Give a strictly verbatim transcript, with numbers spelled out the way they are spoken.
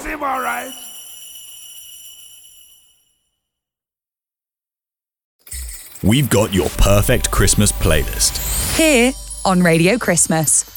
him, all right? We've got your perfect Christmas playlist. Here on Radio Christmas.